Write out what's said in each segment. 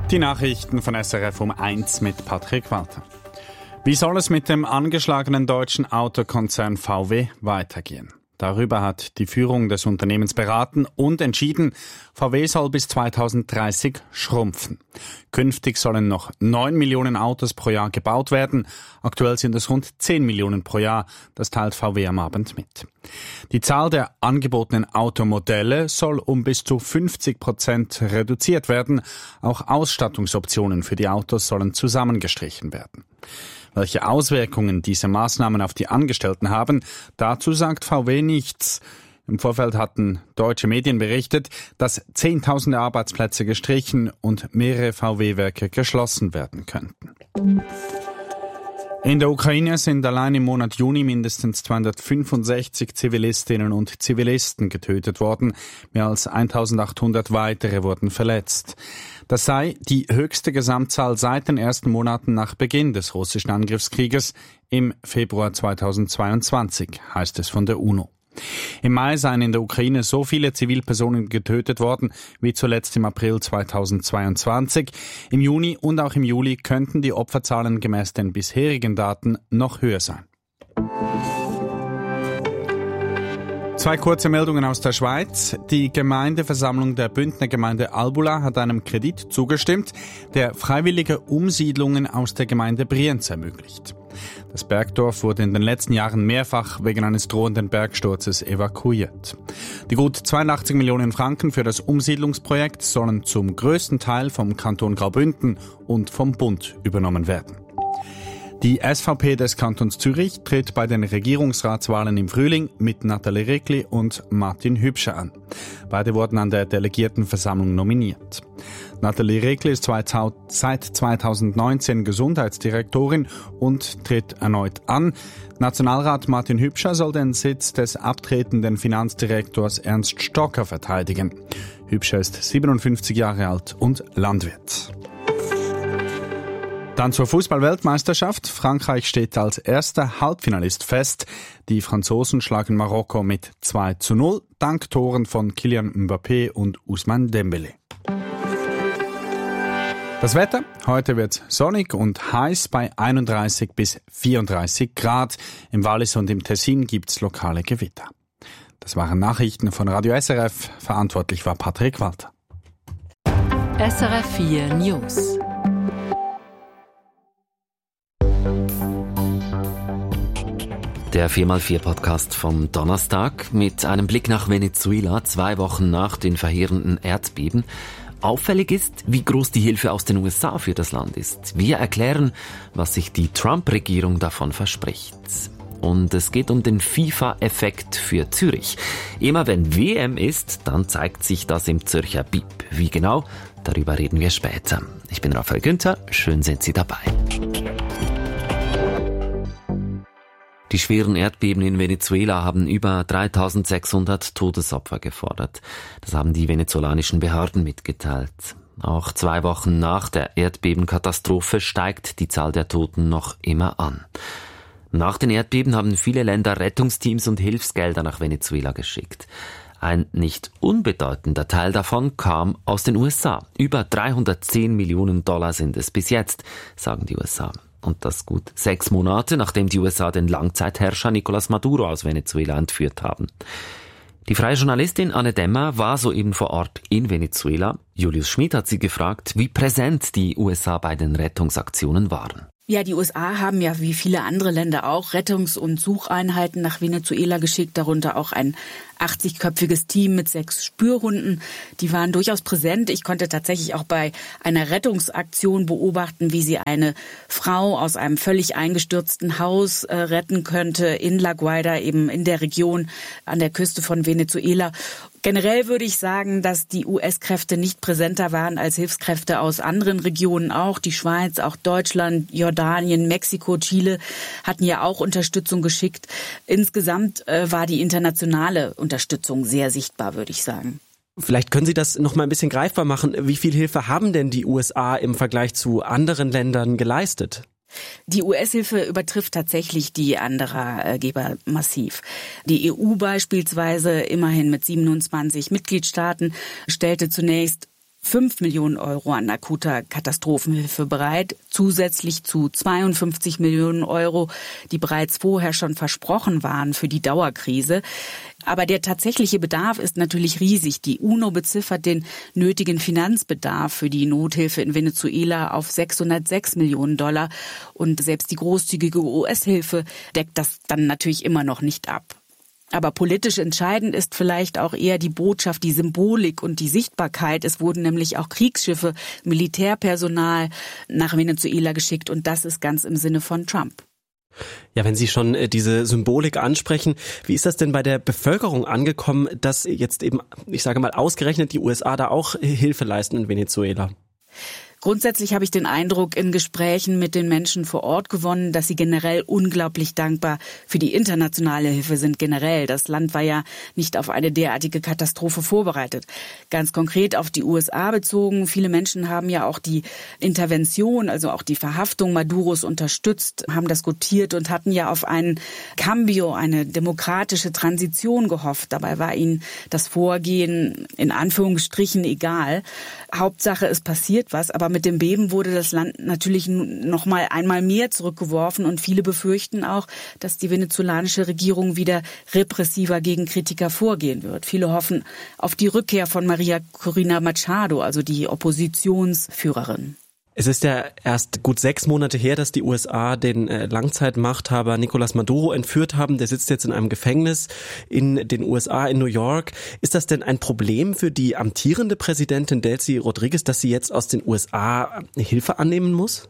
Die Nachrichten von SRF um 1 mit Patrick Walter. Wie soll es mit dem angeschlagenen deutschen Autokonzern VW weitergehen? Darüber hat die Führung des Unternehmens beraten und entschieden, VW soll bis 2030 schrumpfen. Künftig sollen noch 9 Millionen Autos pro Jahr gebaut werden. Aktuell sind es rund 10 Millionen pro Jahr. Das teilt VW am Abend mit. Die Zahl der angebotenen Automodelle soll um bis zu 50% reduziert werden. Auch Ausstattungsoptionen für die Autos sollen zusammengestrichen werden. Welche Auswirkungen diese Maßnahmen auf die Angestellten haben, dazu sagt VW nichts. Im Vorfeld hatten deutsche Medien berichtet, dass Zehntausende Arbeitsplätze gestrichen und mehrere VW-Werke geschlossen werden könnten. In der Ukraine sind allein im Monat Juni mindestens 265 Zivilistinnen und Zivilisten getötet worden. Mehr als 1800 weitere wurden verletzt. Das sei die höchste Gesamtzahl seit den ersten Monaten nach Beginn des russischen Angriffskrieges im Februar 2022, heißt es von der UNO. Im Mai seien in der Ukraine so viele Zivilpersonen getötet worden wie zuletzt im April 2022. Im Juni und auch im Juli könnten die Opferzahlen gemäß den bisherigen Daten noch höher sein. Zwei kurze Meldungen aus der Schweiz. Die Gemeindeversammlung der Bündner Gemeinde Albula hat einem Kredit zugestimmt, der freiwillige Umsiedlungen aus der Gemeinde Brienz ermöglicht. Das Bergdorf wurde in den letzten Jahren mehrfach wegen eines drohenden Bergsturzes evakuiert. Die gut 82 Millionen Franken für das Umsiedlungsprojekt sollen zum größten Teil vom Kanton Graubünden und vom Bund übernommen werden. Die SVP des Kantons Zürich tritt bei den Regierungsratswahlen im Frühling mit Nathalie Rickli und Martin Hübscher an. Beide wurden an der Delegiertenversammlung nominiert. Nathalie Rickli ist seit 2019 Gesundheitsdirektorin und tritt erneut an. Nationalrat Martin Hübscher soll den Sitz des abtretenden Finanzdirektors Ernst Stocker verteidigen. Hübscher ist 57 Jahre alt und Landwirt. Dann zur Fußball-Weltmeisterschaft. Frankreich steht als erster Halbfinalist fest. Die Franzosen schlagen Marokko mit 2:0, dank Toren von Kylian Mbappé und Ousmane Dembélé. Das Wetter? Heute wird sonnig und heiß bei 31 bis 34 Grad. Im Wallis und im Tessin gibt's lokale Gewitter. Das waren Nachrichten von Radio SRF. Verantwortlich war Patrick Walter. SRF 4 News. Der 4x4-Podcast vom Donnerstag mit einem Blick nach Venezuela, 2 Wochen nach den verheerenden Erdbeben. Auffällig ist, wie groß die Hilfe aus den USA für das Land ist. Wir erklären, was sich die Trump-Regierung davon verspricht. Und es geht um den FIFA-Effekt für Zürich. Immer wenn WM ist, dann zeigt sich das im Zürcher Bib. Wie genau? Darüber reden wir später. Ich bin Raphael Günther, schön sind Sie dabei. Die schweren Erdbeben in Venezuela haben über 3600 Todesopfer gefordert. Das haben die venezolanischen Behörden mitgeteilt. Auch 2 Wochen nach der Erdbebenkatastrophe steigt die Zahl der Toten noch immer an. Nach den Erdbeben haben viele Länder Rettungsteams und Hilfsgelder nach Venezuela geschickt. Ein nicht unbedeutender Teil davon kam aus den USA. Über 310 Millionen Dollar sind es bis jetzt, sagen die USA. Und das gut 6 Monate, nachdem die USA den Langzeitherrscher Nicolás Maduro aus Venezuela entführt haben. Die freie Journalistin Anne Demmer war soeben vor Ort in Venezuela. Julius Schmid hat sie gefragt, wie präsent die USA bei den Rettungsaktionen waren. Ja, die USA haben ja wie viele andere Länder auch Rettungs- und Sucheinheiten nach Venezuela geschickt, darunter auch ein 80-köpfiges Team mit 6 Spürhunden. Die waren durchaus präsent. Ich konnte tatsächlich auch bei einer Rettungsaktion beobachten, wie sie eine Frau aus einem völlig eingestürzten Haus retten könnte in La Guaira, eben in der Region an der Küste von Venezuela. Generell würde ich sagen, dass die US-Kräfte nicht präsenter waren als Hilfskräfte aus anderen Regionen auch. Die Schweiz, auch Deutschland, Jordanien, Mexiko, Chile hatten ja auch Unterstützung geschickt. Insgesamt war die internationale Unterstützung sehr sichtbar, würde ich sagen. Vielleicht können Sie das noch mal ein bisschen greifbar machen. Wie viel Hilfe haben denn die USA im Vergleich zu anderen Ländern geleistet? Die US-Hilfe übertrifft tatsächlich die anderer Geber massiv. Die EU beispielsweise, immerhin mit 27 Mitgliedstaaten, stellte zunächst 5 Millionen Euro an akuter Katastrophenhilfe bereit, zusätzlich zu 52 Millionen Euro, die bereits vorher schon versprochen waren für die Dauerkrise. Aber der tatsächliche Bedarf ist natürlich riesig. Die UNO beziffert den nötigen Finanzbedarf für die Nothilfe in Venezuela auf $606 Millionen. Und selbst die großzügige US-Hilfe deckt das dann natürlich immer noch nicht ab. Aber politisch entscheidend ist vielleicht auch eher die Botschaft, die Symbolik und die Sichtbarkeit. Es wurden nämlich auch Kriegsschiffe, Militärpersonal nach Venezuela geschickt und das ist ganz im Sinne von Trump. Ja, wenn Sie schon diese Symbolik ansprechen, wie ist das denn bei der Bevölkerung angekommen, dass jetzt eben, ich sage mal, ausgerechnet die USA da auch Hilfe leisten in Venezuela? Grundsätzlich habe ich den Eindruck in Gesprächen mit den Menschen vor Ort gewonnen, dass sie generell unglaublich dankbar für die internationale Hilfe sind generell. Das Land war ja nicht auf eine derartige Katastrophe vorbereitet. Ganz konkret auf die USA bezogen. Viele Menschen haben ja auch die Intervention, also auch die Verhaftung Maduros unterstützt, haben das gutiert und hatten ja auf einen Cambio, eine demokratische Transition gehofft. Dabei war ihnen das Vorgehen in Anführungsstrichen egal. Hauptsache, es passiert was, aber mit dem Beben wurde das Land natürlich noch mal einmal mehr zurückgeworfen und viele befürchten auch, dass die venezolanische Regierung wieder repressiver gegen Kritiker vorgehen wird. Viele hoffen auf die Rückkehr von Maria Corina Machado, also die Oppositionsführerin. Es ist ja erst gut 6 Monate her, dass die USA den Langzeitmachthaber Nicolás Maduro entführt haben. Der sitzt jetzt in einem Gefängnis in den USA in New York. Ist das denn ein Problem für die amtierende Präsidentin Delcy Rodríguez, dass sie jetzt aus den USA Hilfe annehmen muss?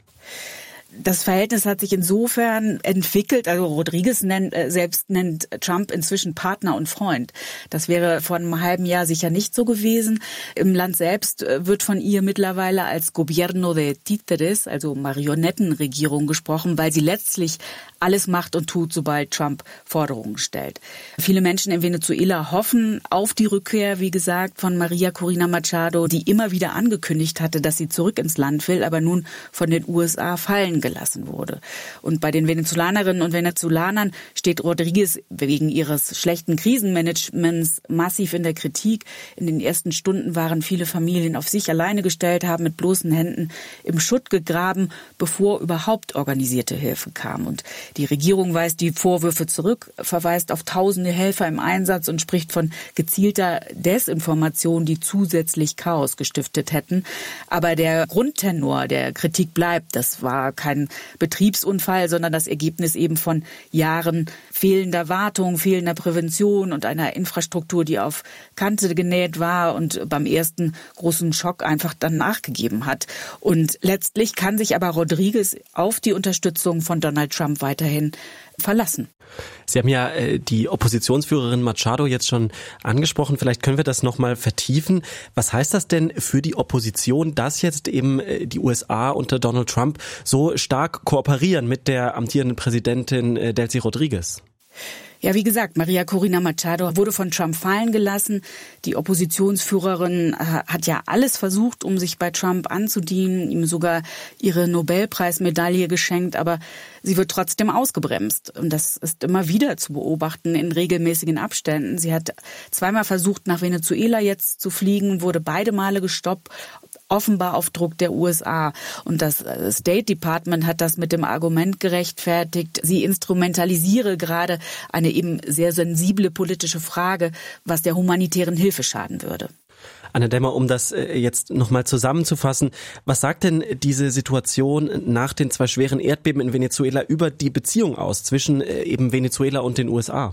Das Verhältnis hat sich insofern entwickelt, also Rodríguez selbst nennt Trump inzwischen Partner und Freund. Das wäre vor einem halben Jahr sicher nicht so gewesen. Im Land selbst wird von ihr mittlerweile als Gobierno de Títeres, also Marionettenregierung gesprochen, weil sie letztlich alles macht und tut, sobald Trump Forderungen stellt. Viele Menschen in Venezuela hoffen auf die Rückkehr, wie gesagt, von Maria Corina Machado, die immer wieder angekündigt hatte, dass sie zurück ins Land will, aber nun von den USA fallen gelassen wurde. Und bei den Venezolanerinnen und Venezolanern steht Rodríguez wegen ihres schlechten Krisenmanagements massiv in der Kritik. In den ersten Stunden waren viele Familien auf sich alleine gestellt, haben mit bloßen Händen im Schutt gegraben, bevor überhaupt organisierte Hilfe kam. Und die Regierung weist die Vorwürfe zurück, verweist auf tausende Helfer im Einsatz und spricht von gezielter Desinformation, die zusätzlich Chaos gestiftet hätten. Aber der Grundtenor der Kritik bleibt, das war kein Betriebsunfall, sondern das Ergebnis eben von Jahren fehlender Wartung, fehlender Prävention und einer Infrastruktur, die auf Kante genäht war und beim ersten großen Schock einfach dann nachgegeben hat. Und letztlich kann sich aber Rodríguez auf die Unterstützung von Donald Trump weiterhin verlassen. Sie haben ja die Oppositionsführerin Machado jetzt schon angesprochen. Vielleicht können wir das nochmal vertiefen. Was heißt das denn für die Opposition, dass jetzt eben die USA unter Donald Trump so stark kooperieren mit der amtierenden Präsidentin Delcy Rodríguez? Ja, wie gesagt, Maria Corina Machado wurde von Trump fallen gelassen. Die Oppositionsführerin hat ja alles versucht, um sich bei Trump anzudienen, ihm sogar ihre Nobelpreismedaille geschenkt, aber sie wird trotzdem ausgebremst. Und das ist immer wieder zu beobachten in regelmäßigen Abständen. Sie hat zweimal versucht, nach Venezuela jetzt zu fliegen, wurde beide Male gestoppt, offenbar auf Druck der USA. Und das State Department hat das mit dem Argument gerechtfertigt, sie instrumentalisiere gerade eine eben sehr sensible politische Frage, was der humanitären Hilfe schaden würde. Anna Dämmer, um das jetzt nochmal zusammenzufassen, was sagt denn diese Situation nach den 2 schweren Erdbeben in Venezuela über die Beziehung aus zwischen eben Venezuela und den USA?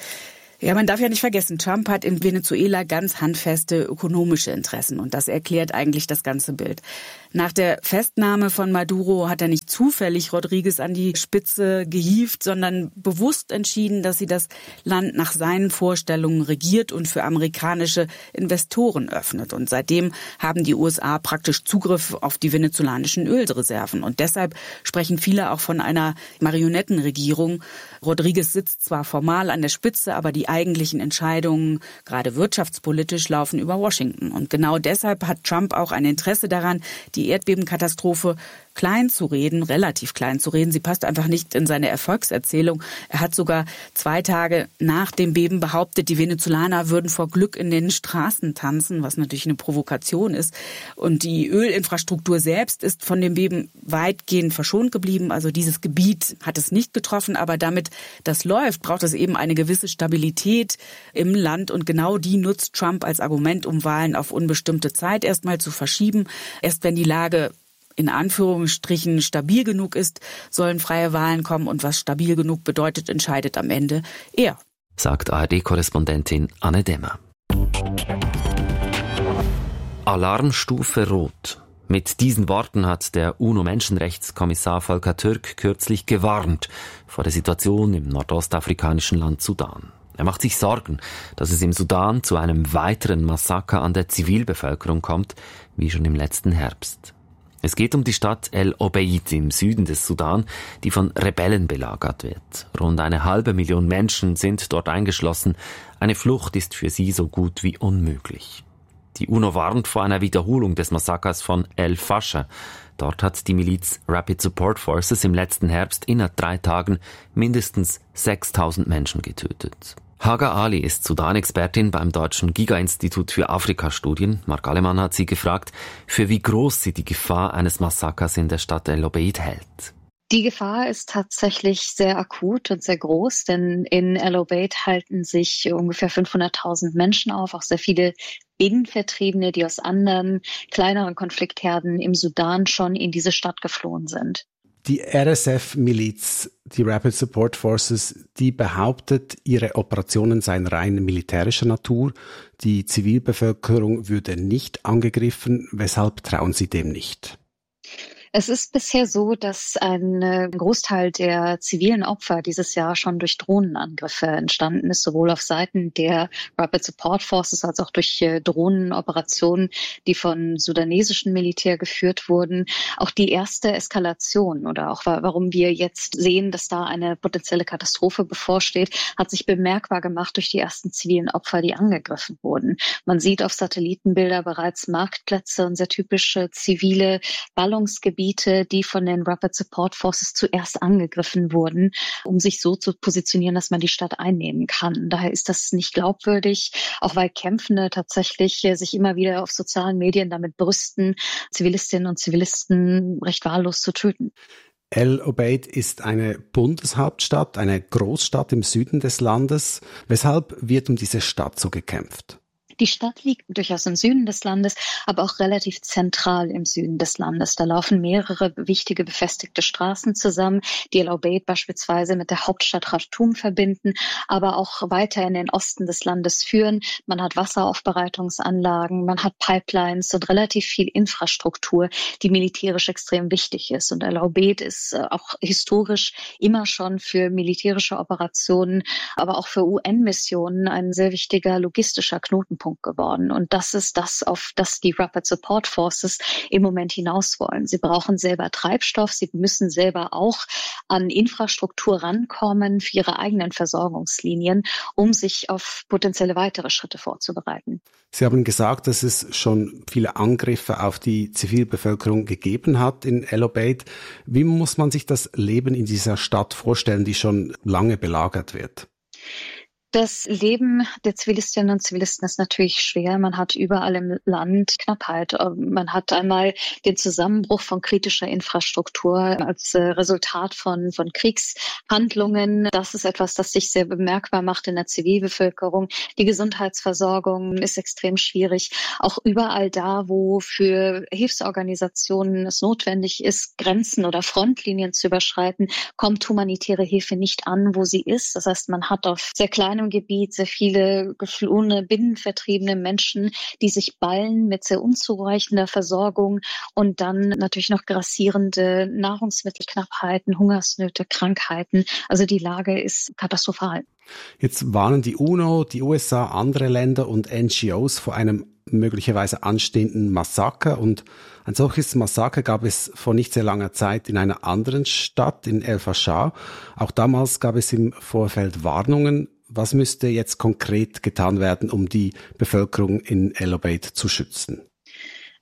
Ja, man darf ja nicht vergessen, Trump hat in Venezuela ganz handfeste ökonomische Interessen und das erklärt eigentlich das ganze Bild. Nach der Festnahme von Maduro hat er nicht zufällig Rodríguez an die Spitze gehievt, sondern bewusst entschieden, dass sie das Land nach seinen Vorstellungen regiert und für amerikanische Investoren öffnet. Und seitdem haben die USA praktisch Zugriff auf die venezolanischen Ölreserven. Und deshalb sprechen viele auch von einer Marionettenregierung. Rodríguez sitzt zwar formal an der Spitze, aber die eigentlichen Entscheidungen, gerade wirtschaftspolitisch, laufen über Washington. Und genau deshalb hat Trump auch ein Interesse daran, die Erdbebenkatastrophe klein zu reden, relativ klein zu reden. Sie passt einfach nicht in seine Erfolgserzählung. Er hat sogar 2 Tage nach dem Beben behauptet, die Venezolaner würden vor Glück in den Straßen tanzen, was natürlich eine Provokation ist. Und die Ölinfrastruktur selbst ist von dem Beben weitgehend verschont geblieben. Also dieses Gebiet hat es nicht getroffen, aber damit das läuft, braucht es eben eine gewisse Stabilität im Land. Und genau die nutzt Trump als Argument, um Wahlen auf unbestimmte Zeit erstmal zu verschieben. Erst wenn die Lage in Anführungsstrichen stabil genug ist, sollen freie Wahlen kommen. Und was stabil genug bedeutet, entscheidet am Ende er. Sagt ARD-Korrespondentin Anne Demmer. Alarmstufe Rot. Mit diesen Worten hat der UNO-Menschenrechtskommissar Volker Türk kürzlich gewarnt vor der Situation im nordostafrikanischen Land Sudan. Er macht sich Sorgen, dass es im Sudan zu einem weiteren Massaker an der Zivilbevölkerung kommt, wie schon im letzten Herbst. Es geht um die Stadt El Obeid im Süden des Sudan, die von Rebellen belagert wird. Rund 500.000 Menschen sind dort eingeschlossen. Eine Flucht ist für sie so gut wie unmöglich. Die UNO warnt vor einer Wiederholung des Massakers von El Fasher. Dort hat die Miliz Rapid Support Forces im letzten Herbst innerhalb 3 Tagen mindestens 6.000 Menschen getötet. Hagar Ali ist Sudan-Expertin beim Deutschen Giga-Institut für Afrikastudien. Marc Alemann hat sie gefragt, für wie groß sie die Gefahr eines Massakers in der Stadt El Obeid hält. Die Gefahr ist tatsächlich sehr akut und sehr groß, denn in El Obeid halten sich ungefähr 500.000 Menschen auf, auch sehr viele Binnenvertriebene, die aus anderen, kleineren Konfliktherden im Sudan schon in diese Stadt geflohen sind. Die RSF-Miliz, die Rapid Support Forces, die behauptet, ihre Operationen seien rein militärischer Natur. Die Zivilbevölkerung würde nicht angegriffen. Weshalb trauen Sie dem nicht? Es ist bisher so, dass ein Großteil der zivilen Opfer dieses Jahr schon durch Drohnenangriffe entstanden ist, sowohl auf Seiten der Rapid Support Forces als auch durch Drohnenoperationen, die von sudanesischen Militär geführt wurden. Auch die erste Eskalation oder auch warum wir jetzt sehen, dass da eine potenzielle Katastrophe bevorsteht, hat sich bemerkbar gemacht durch die ersten zivilen Opfer, die angegriffen wurden. Man sieht auf Satellitenbilder bereits Marktplätze und sehr typische zivile Ballungsgebiete, die von den Rapid Support Forces zuerst angegriffen wurden, um sich so zu positionieren, dass man die Stadt einnehmen kann. Daher ist das nicht glaubwürdig, auch weil Kämpfende tatsächlich sich immer wieder auf sozialen Medien damit brüsten, Zivilistinnen und Zivilisten recht wahllos zu töten. El Obeid ist eine Bundeshauptstadt, eine Großstadt im Süden des Landes. Weshalb wird um diese Stadt so gekämpft? Die Stadt liegt durchaus im Süden des Landes, aber auch relativ zentral im Süden des Landes. Da laufen mehrere wichtige befestigte Straßen zusammen, die El Obeid beispielsweise mit der Hauptstadt Khartoum verbinden, aber auch weiter in den Osten des Landes führen. Man hat Wasseraufbereitungsanlagen, man hat Pipelines und relativ viel Infrastruktur, die militärisch extrem wichtig ist. Und El Obeid ist auch historisch immer schon für militärische Operationen, aber auch für UN-Missionen ein sehr wichtiger logistischer Knotenpunkt geworden. Und das ist das, auf das die Rapid Support Forces im Moment hinaus wollen. Sie brauchen selber Treibstoff, sie müssen selber auch an Infrastruktur rankommen für ihre eigenen Versorgungslinien, um sich auf potenzielle weitere Schritte vorzubereiten. Sie haben gesagt, dass es schon viele Angriffe auf die Zivilbevölkerung gegeben hat in El Obeid. Wie muss man sich das Leben in dieser Stadt vorstellen, die schon lange belagert wird? Das Leben der Zivilistinnen und Zivilisten ist natürlich schwer. Man hat überall im Land Knappheit. Man hat einmal den Zusammenbruch von kritischer Infrastruktur als Resultat von Kriegshandlungen. Das ist etwas, das sich sehr bemerkbar macht in der Zivilbevölkerung. Die Gesundheitsversorgung ist extrem schwierig. Auch überall da, wo für Hilfsorganisationen es notwendig ist, Grenzen oder Frontlinien zu überschreiten, kommt humanitäre Hilfe nicht an, wo sie ist. Das heißt, man hat auf sehr kleinem Gebiet sehr viele geflohene, binnenvertriebene Menschen, die sich ballen mit sehr unzureichender Versorgung und dann natürlich noch grassierende Nahrungsmittelknappheiten, Hungersnöte, Krankheiten. Also die Lage ist katastrophal. Jetzt warnen die UNO, die USA, andere Länder und NGOs vor einem möglicherweise anstehenden Massaker. Und ein solches Massaker gab es vor nicht sehr langer Zeit in einer anderen Stadt, in El Fasher. Auch damals gab es im Vorfeld Warnungen. Was müsste jetzt konkret getan werden, um die Bevölkerung in El Obeid zu schützen?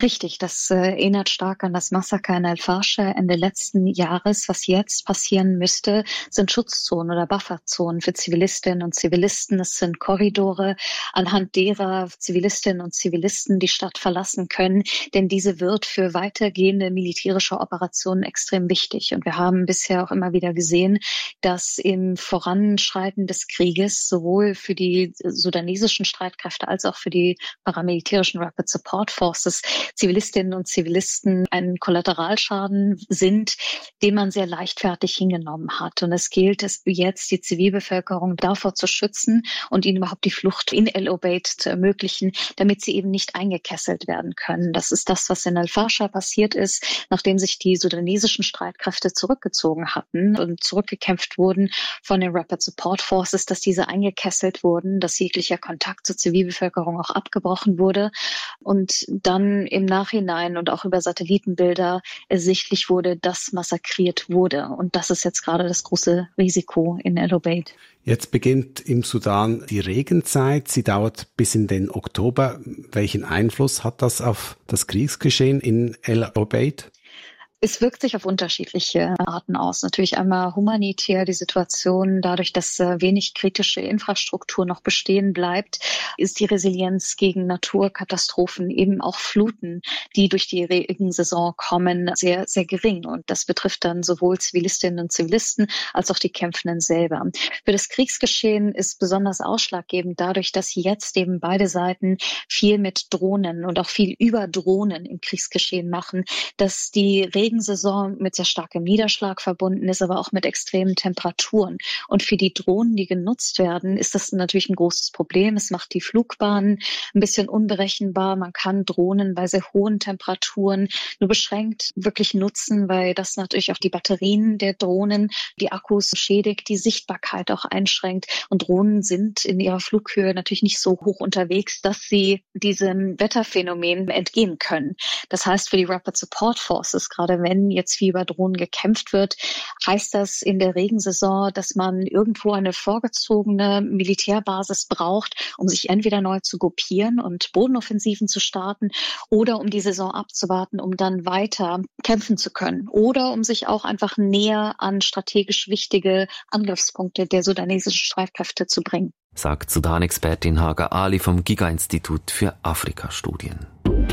Richtig, das erinnert stark an das Massaker in Al-Fasher Ende letzten Jahres. Was jetzt passieren müsste, sind Schutzzonen oder Bufferzonen für Zivilistinnen und Zivilisten. Es sind Korridore, anhand derer Zivilistinnen und Zivilisten die Stadt verlassen können, denn diese wird für weitergehende militärische Operationen extrem wichtig. Und wir haben bisher auch immer wieder gesehen, dass im Voranschreiten des Krieges sowohl für die sudanesischen Streitkräfte als auch für die paramilitärischen Rapid Support Forces Zivilistinnen und Zivilisten ein Kollateralschaden sind, den man sehr leichtfertig hingenommen hat. Und es gilt es jetzt, die Zivilbevölkerung davor zu schützen und ihnen überhaupt die Flucht in El Obeid zu ermöglichen, damit sie eben nicht eingekesselt werden können. Das ist das, was in Al-Fasher passiert ist, nachdem sich die sudanesischen Streitkräfte zurückgezogen hatten und zurückgekämpft wurden von den Rapid Support Forces, dass diese eingekesselt wurden, dass jeglicher Kontakt zur Zivilbevölkerung auch abgebrochen wurde und dann im Nachhinein und auch über Satellitenbilder ersichtlich wurde, dass massakriert wurde. Und das ist jetzt gerade das große Risiko in El Obeid. Jetzt beginnt im Sudan die Regenzeit. Sie dauert bis in den Oktober. Welchen Einfluss hat das auf das Kriegsgeschehen in El Obeid? Es wirkt sich auf unterschiedliche Arten aus. Natürlich einmal humanitär die Situation, dadurch, dass wenig kritische Infrastruktur noch bestehen bleibt, ist die Resilienz gegen Naturkatastrophen, eben auch Fluten, die durch die Regensaison kommen, sehr, sehr gering. Und das betrifft dann sowohl Zivilistinnen und Zivilisten als auch die Kämpfenden selber. Für das Kriegsgeschehen ist besonders ausschlaggebend dadurch, dass jetzt eben beide Seiten viel mit Drohnen und auch viel über Drohnen im Kriegsgeschehen machen, dass die Regensaison mit sehr starkem Niederschlag verbunden ist, aber auch mit extremen Temperaturen. Und für die Drohnen, die genutzt werden, ist das natürlich ein großes Problem. Es macht die Flugbahnen ein bisschen unberechenbar. Man kann Drohnen bei sehr hohen Temperaturen nur beschränkt wirklich nutzen, weil das natürlich auch die Batterien der Drohnen, die Akkus schädigt, die Sichtbarkeit auch einschränkt. Und Drohnen sind in ihrer Flughöhe natürlich nicht so hoch unterwegs, dass sie diesem Wetterphänomen entgehen können. Das heißt, für die Rapid Support Forces, gerade wenn jetzt wie über Drohnen gekämpft wird, heißt das in der Regensaison, dass man irgendwo eine vorgezogene Militärbasis braucht, um sich entweder neu zu gruppieren und Bodenoffensiven zu starten oder um die Saison abzuwarten, um dann weiter kämpfen zu können oder um sich auch einfach näher an strategisch wichtige Angriffspunkte der sudanesischen Streitkräfte zu bringen. Sagt Sudan-Expertin Hagar Ali vom Giga-Institut für Afrikastudien.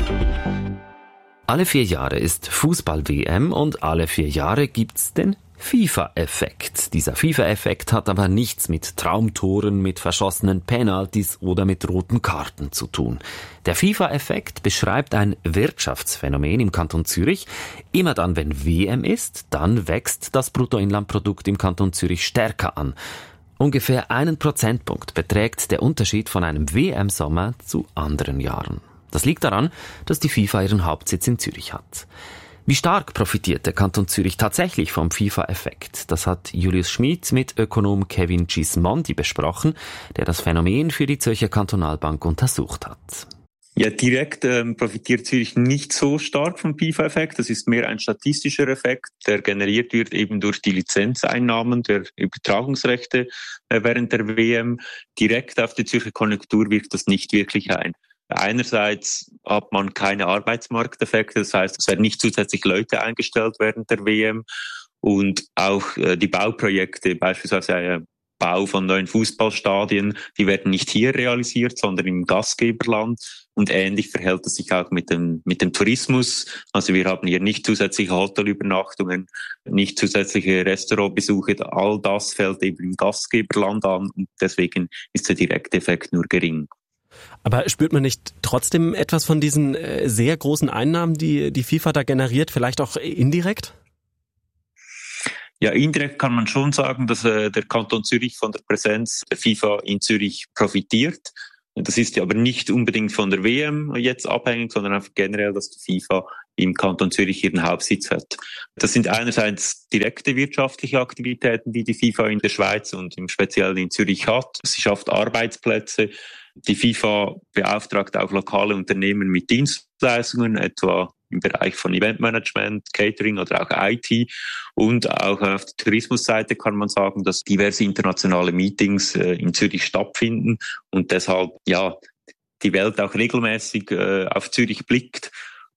Alle 4 Jahre ist Fußball-WM und alle 4 Jahre gibt's den FIFA-Effekt. Dieser FIFA-Effekt hat aber nichts mit Traumtoren, mit verschossenen Penalties oder mit roten Karten zu tun. Der FIFA-Effekt beschreibt ein Wirtschaftsphänomen im Kanton Zürich. Immer dann, wenn WM ist, dann wächst das Bruttoinlandprodukt im Kanton Zürich stärker an. Ungefähr 1 Prozentpunkt beträgt der Unterschied von einem WM-Sommer zu anderen Jahren. Das liegt daran, dass die FIFA ihren Hauptsitz in Zürich hat. Wie stark profitiert der Kanton Zürich tatsächlich vom FIFA-Effekt? Das hat Julius Schmid mit Ökonom Kevin Gismondi besprochen, der das Phänomen für die Zürcher Kantonalbank untersucht hat. Ja, direkt profitiert Zürich nicht so stark vom FIFA-Effekt. Das ist mehr ein statistischer Effekt, der generiert wird eben durch die Lizenzeinnahmen der Übertragungsrechte während der WM. Direkt auf die Zürcher Konjunktur wirkt das nicht wirklich ein. Einerseits hat man keine Arbeitsmarkteffekte, das heißt, es werden nicht zusätzlich Leute eingestellt während der WM und auch die Bauprojekte, beispielsweise Bau von neuen Fußballstadien, die werden nicht hier realisiert, sondern im Gastgeberland. Und ähnlich verhält es sich auch mit dem Tourismus. Also wir haben hier nicht zusätzliche Hotelübernachtungen, nicht zusätzliche Restaurantbesuche. All das fällt eben im Gastgeberland an und deswegen ist der direkte Effekt nur gering. Aber spürt man nicht trotzdem etwas von diesen sehr großen Einnahmen, die die FIFA da generiert, vielleicht auch indirekt? Ja, indirekt kann man schon sagen, dass der Kanton Zürich von der Präsenz der FIFA in Zürich profitiert. Das ist ja aber nicht unbedingt von der WM jetzt abhängig, sondern einfach generell, dass die FIFA im Kanton Zürich ihren Hauptsitz hat. Das sind einerseits direkte wirtschaftliche Aktivitäten, die die FIFA in der Schweiz und im Speziellen in Zürich hat. Sie schafft Arbeitsplätze. Die FIFA beauftragt auch lokale Unternehmen mit Dienstleistungen, etwa im Bereich von Eventmanagement, Catering oder auch IT. Und auch auf der Tourismusseite kann man sagen, dass diverse internationale Meetings in Zürich stattfinden und deshalb ja die Welt auch regelmäßig auf Zürich blickt.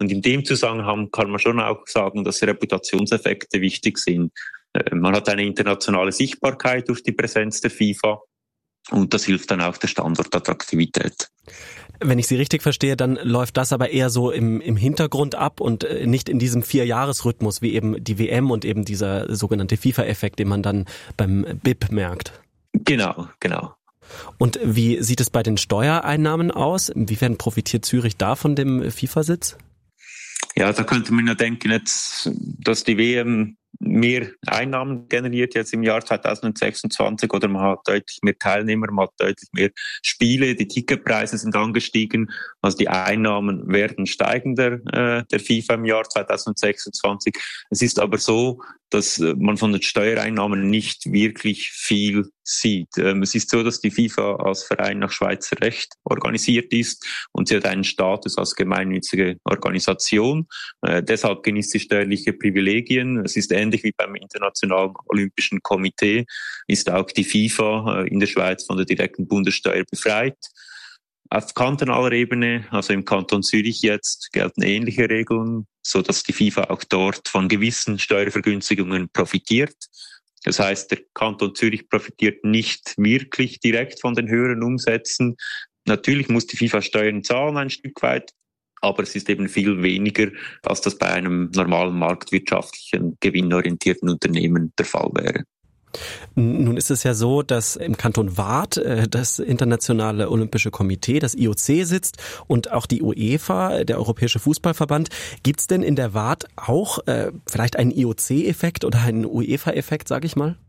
Und in dem Zusammenhang kann man schon auch sagen, dass Reputationseffekte wichtig sind. Man hat eine internationale Sichtbarkeit durch die Präsenz der FIFA und das hilft dann auch der Standortattraktivität. Wenn ich Sie richtig verstehe, dann läuft das aber eher so im Hintergrund ab und nicht in diesem 4-Jahres-Rhythmus wie eben die WM und eben dieser sogenannte FIFA-Effekt, den man dann beim BIP merkt. Genau. Und wie sieht es bei den Steuereinnahmen aus? Inwiefern profitiert Zürich da von dem FIFA-Sitz? Ja, da könnte man ja denken, jetzt, dass die WM mehr Einnahmen generiert jetzt im Jahr 2026 oder man hat deutlich mehr Teilnehmer, man hat deutlich mehr Spiele, die Ticketpreise sind angestiegen, also die Einnahmen werden steigen der FIFA im Jahr 2026. Es ist aber so, dass man von den Steuereinnahmen nicht wirklich viel sieht. Es ist so, dass die FIFA als Verein nach Schweizer Recht organisiert ist und sie hat einen Status als gemeinnützige Organisation. Deshalb genießt sie steuerliche Privilegien. Es ist ähnlich wie beim Internationalen Olympischen Komitee, ist auch die FIFA in der Schweiz von der direkten Bundessteuer befreit. Auf kantonaler Ebene, also im Kanton Zürich jetzt, gelten ähnliche Regeln, so dass die FIFA auch dort von gewissen Steuervergünstigungen profitiert. Das heißt, der Kanton Zürich profitiert nicht wirklich direkt von den höheren Umsätzen. Natürlich muss die FIFA Steuern zahlen ein Stück weit, aber es ist eben viel weniger, als das bei einem normalen marktwirtschaftlichen, gewinnorientierten Unternehmen der Fall wäre. Nun ist es ja so, dass im Kanton Waadt das Internationale Olympische Komitee, das IOC, sitzt und auch die UEFA, der Europäische Fußballverband. Gibt es denn in der Waadt auch vielleicht einen IOC-Effekt oder einen UEFA-Effekt, sage ich mal?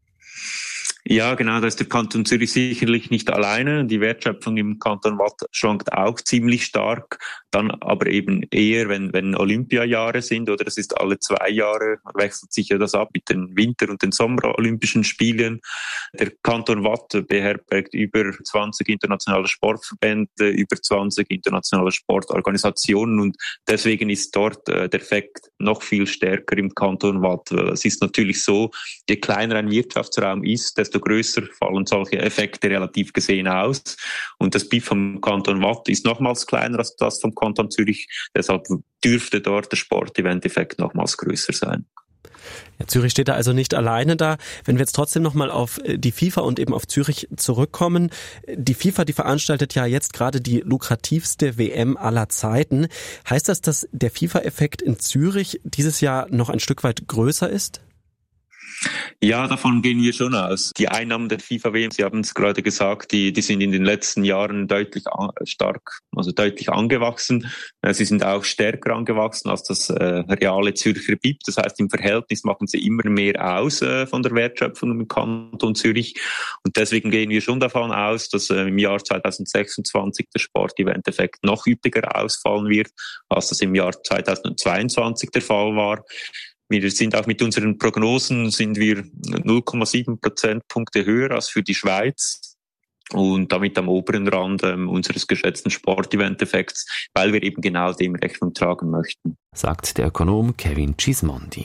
Ja, genau, da ist der Kanton Zürich sicherlich nicht alleine. Die Wertschöpfung im Kanton Waadt schwankt auch ziemlich stark, dann aber eben eher, wenn Olympiajahre sind, oder es ist alle 2 Jahre, wechselt sich ja das ab mit den Winter- und den Sommer-Olympischen Spielen. Der Kanton Waadt beherbergt über 20 internationale Sportverbände, über 20 internationale Sportorganisationen und deswegen ist dort der Effekt noch viel stärker im Kanton Waadt. Es ist natürlich so, je kleiner ein Wirtschaftsraum ist, desto größer fallen solche Effekte relativ gesehen aus. Und das BIP vom Kanton Waadt ist nochmals kleiner als das vom Kanton Zürich. Deshalb dürfte dort der Sportevent-Effekt nochmals größer sein. Ja, Zürich steht da also nicht alleine da. Wenn wir jetzt trotzdem nochmal auf die FIFA und eben auf Zürich zurückkommen. Die FIFA, die veranstaltet ja jetzt gerade die lukrativste WM aller Zeiten. Heißt das, dass der FIFA-Effekt in Zürich dieses Jahr noch ein Stück weit größer ist? Ja, davon gehen wir schon aus. Die Einnahmen der FIFA-WM, Sie haben es gerade gesagt, die sind in den letzten Jahren deutlich angewachsen. Sie sind auch stärker angewachsen als das reale Zürcher BIP. Das heißt, im Verhältnis machen sie immer mehr aus von der Wertschöpfung im Kanton Zürich. Und deswegen gehen wir schon davon aus, dass im Jahr 2026 der Sportevent-Effekt noch üppiger ausfallen wird, als das im Jahr 2022 der Fall war. Wir sind auch mit unseren Prognosen sind wir 0,7 Prozentpunkte höher als für die Schweiz und damit am oberen Rand unseres geschätzten Sportevent-Effekts, weil wir eben genau dem Rechnung tragen möchten. Sagt der Ökonom Kevin Cismondi.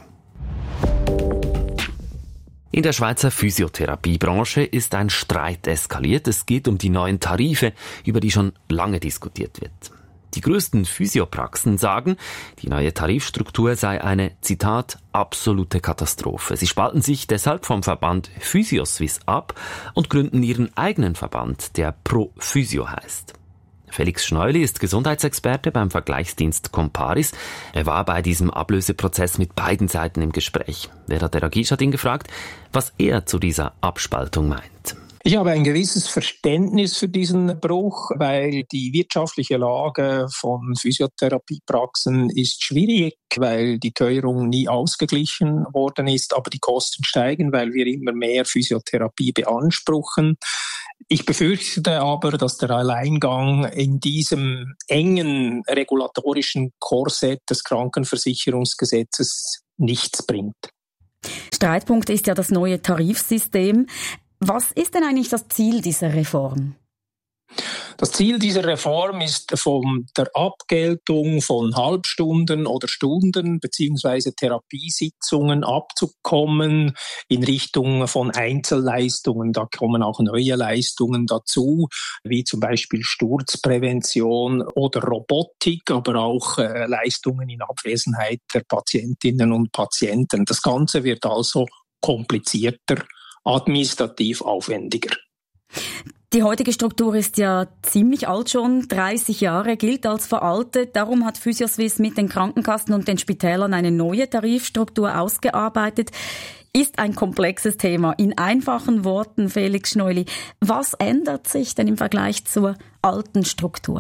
In der Schweizer Physiotherapiebranche ist ein Streit eskaliert. Es geht um die neuen Tarife, über die schon lange diskutiert wird. Die größten Physiopraxen sagen, die neue Tarifstruktur sei eine, Zitat, absolute Katastrophe. Sie spalten sich deshalb vom Verband PhysioSuisse ab und gründen ihren eigenen Verband, der Pro Physio heißt. Felix Schneuli ist Gesundheitsexperte beim Vergleichsdienst Comparis. Er war bei diesem Ablöseprozess mit beiden Seiten im Gespräch. Vera Deragisch hat ihn gefragt, was er zu dieser Abspaltung meint. Ich habe ein gewisses Verständnis für diesen Bruch, weil die wirtschaftliche Lage von Physiotherapiepraxen ist schwierig, weil die Teuerung nie ausgeglichen worden ist, aber die Kosten steigen, weil wir immer mehr Physiotherapie beanspruchen. Ich befürchte aber, dass der Alleingang in diesem engen regulatorischen Korsett des Krankenversicherungsgesetzes nichts bringt. Streitpunkt ist ja das neue Tarifsystem. Was ist denn eigentlich das Ziel dieser Reform? Das Ziel dieser Reform ist, von der Abgeltung von Halbstunden oder Stunden bzw. Therapiesitzungen abzukommen in Richtung von Einzelleistungen. Da kommen auch neue Leistungen dazu, wie zum Beispiel Sturzprävention oder Robotik, aber auch Leistungen in Abwesenheit der Patientinnen und Patienten. Das Ganze wird also komplizierter, administrativ aufwendiger. Die heutige Struktur ist ja ziemlich alt schon, 30 Jahre, gilt als veraltet. Darum hat Physioswiss mit den Krankenkassen und den Spitälern eine neue Tarifstruktur ausgearbeitet. Ist ein komplexes Thema. In einfachen Worten, Felix Schneuli, was ändert sich denn im Vergleich zur alten Struktur?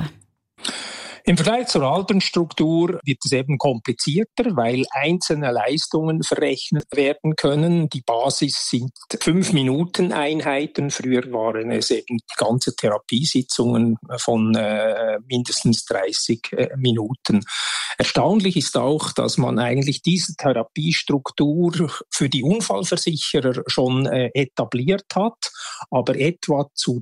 Im Vergleich zur alten Struktur wird es eben komplizierter, weil einzelne Leistungen verrechnet werden können. Die Basis sind 5-Minuten-Einheiten. Früher waren es eben ganze Therapiesitzungen von mindestens 30 Minuten. Erstaunlich ist auch, dass man eigentlich diese Therapiestruktur für die Unfallversicherer schon etabliert hat, aber etwa zu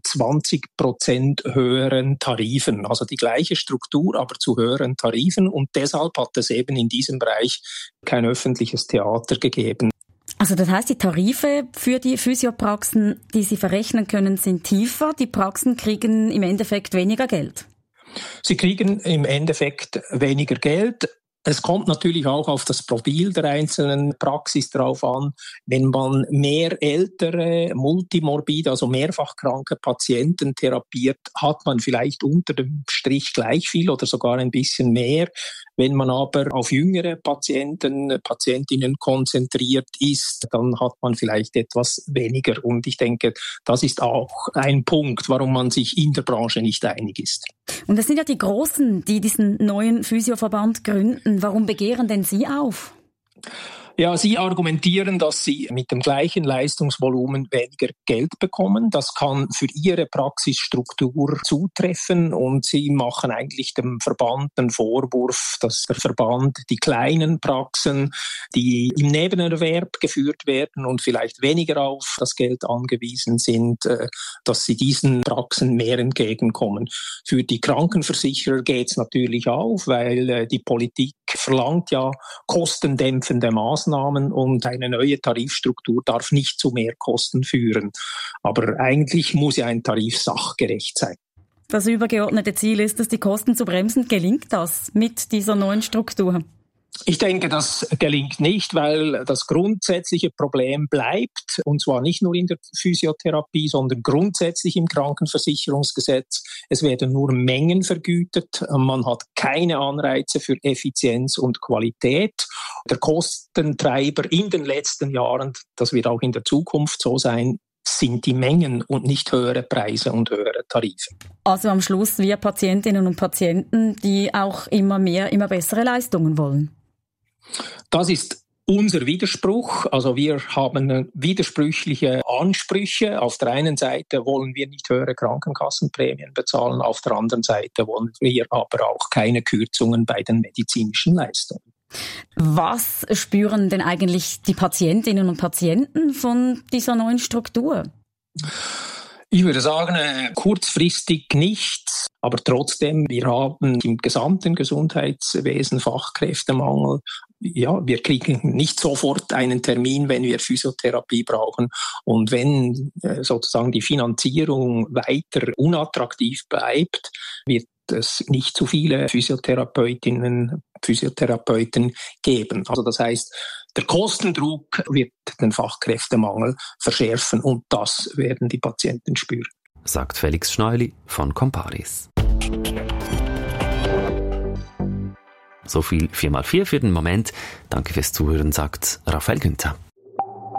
20% höheren Tarifen. Also die gleiche Struktur, aber zu höheren Tarifen. Und deshalb hat es eben in diesem Bereich kein öffentliches Theater gegeben. Also das heißt, die Tarife für die Physiopraxen, die sie verrechnen können, sind tiefer. Die Praxen kriegen im Endeffekt weniger Geld. Sie kriegen im Endeffekt weniger Geld. Es kommt natürlich auch auf das Profil der einzelnen Praxis drauf an. Wenn man mehr ältere, multimorbide, also mehrfach kranke Patienten therapiert, hat man vielleicht unter dem Strich gleich viel oder sogar ein bisschen mehr. Wenn man aber auf jüngere Patientinnen konzentriert ist, dann hat man vielleicht etwas weniger. Und ich denke, das ist auch ein Punkt, warum man sich in der Branche nicht einig ist. Und das sind ja die Großen, die diesen neuen Physioverband gründen. Warum begehren denn Sie auf? Ja, Sie argumentieren, dass Sie mit dem gleichen Leistungsvolumen weniger Geld bekommen. Das kann für Ihre Praxisstruktur zutreffen und Sie machen eigentlich dem Verband den Vorwurf, dass der Verband die kleinen Praxen, die im Nebenerwerb geführt werden und vielleicht weniger auf das Geld angewiesen sind, dass Sie diesen Praxen mehr entgegenkommen. Für die Krankenversicherer geht es natürlich auf, weil die Politik verlangt ja kostendämpfende Maßnahmen und eine neue Tarifstruktur darf nicht zu Mehrkosten führen. Aber eigentlich muss ja ein Tarif sachgerecht sein. Das übergeordnete Ziel ist es, die Kosten zu bremsen. Gelingt das mit dieser neuen Struktur? Ich denke, das gelingt nicht, weil das grundsätzliche Problem bleibt, und zwar nicht nur in der Physiotherapie, sondern grundsätzlich im Krankenversicherungsgesetz. Es werden nur Mengen vergütet, man hat keine Anreize für Effizienz und Qualität. Der Kostentreiber in den letzten Jahren, das wird auch in der Zukunft so sein, sind die Mengen und nicht höhere Preise und höhere Tarife. Also am Schluss wir Patientinnen und Patienten, die auch immer mehr, immer bessere Leistungen wollen. Das ist unser Widerspruch. Also wir haben widersprüchliche Ansprüche. Auf der einen Seite wollen wir nicht höhere Krankenkassenprämien bezahlen, auf der anderen Seite wollen wir aber auch keine Kürzungen bei den medizinischen Leistungen. Was spüren denn eigentlich die Patientinnen und Patienten von dieser neuen Struktur? Ich würde sagen, kurzfristig nichts, aber trotzdem, wir haben im gesamten Gesundheitswesen Fachkräftemangel. Ja, wir kriegen nicht sofort einen Termin, wenn wir Physiotherapie brauchen. Und wenn sozusagen die Finanzierung weiter unattraktiv bleibt, wird es nicht zu viele Physiotherapeutinnen, Physiotherapeuten geben. Also das heißt, der Kostendruck wird den Fachkräftemangel verschärfen und das werden die Patienten spüren. Sagt Felix Schneuli von Comparis. So viel 4x4 für den Moment. Danke fürs Zuhören, sagt Raphael Günther.